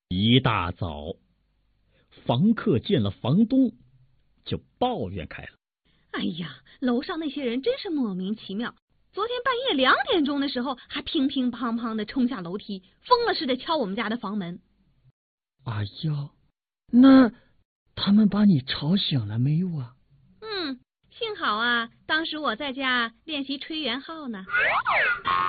一大早，房客见了房东，就抱怨开了。 哎呀，楼上那些人真是莫名其妙。昨天半夜2点钟的时候，还乒乒乓乓的冲下楼梯，疯了似的敲我们家的房门。 哎呀，那他们把你吵醒了没有啊？ 幸好啊，当时我在家练习吹圆号呢。